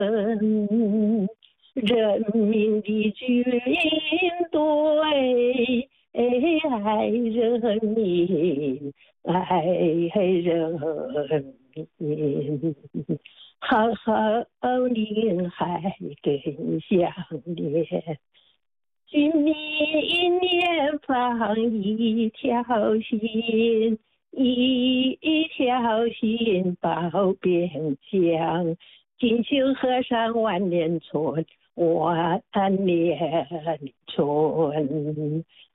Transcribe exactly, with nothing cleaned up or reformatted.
人民的军队，爱人民，爱人民，浩浩宁海更相连。军民年放一条心，一条心保边疆。锦绣河山万年春，万年春。